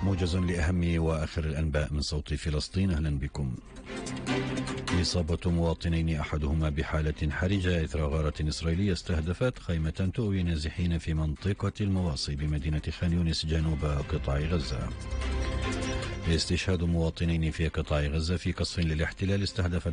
موجز لأهم وآخر الأنباء من صوت فلسطين. أهلا بكم. إصابة مواطنين أحدهما بحالة حرجة إثر غارة إسرائيلية استهدفت خيمة تؤوي نازحين في منطقة المواصي بمدينة خان يونس جنوب قطاع غزة. استشهاد مواطنين في قطاع غزة في قصف للاحتلال استهدف